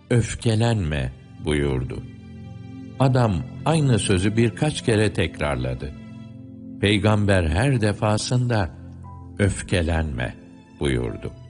öfkelenme buyurdu. Adam aynı sözü birkaç kere tekrarladı. Peygamber her defasında öfkelenme buyurdu.